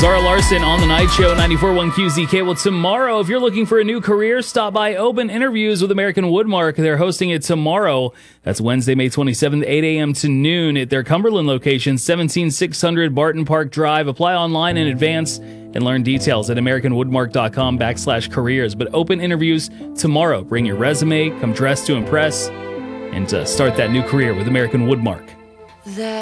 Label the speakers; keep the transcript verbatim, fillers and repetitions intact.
Speaker 1: Zara Larson on the Night Show, ninety-four point one Q Z K. Well, tomorrow, if you're looking for a new career, stop by Open Interviews with American Woodmark. They're hosting it tomorrow. That's Wednesday, May twenty-seventh, eight a.m. to noon at their Cumberland location, seventeen six hundred Barton Park Drive. Apply online in advance and learn details at americanwoodmark.com backslash careers. But Open Interviews tomorrow. Bring your resume, come dressed to impress, and uh, start that new career with American Woodmark.
Speaker 2: That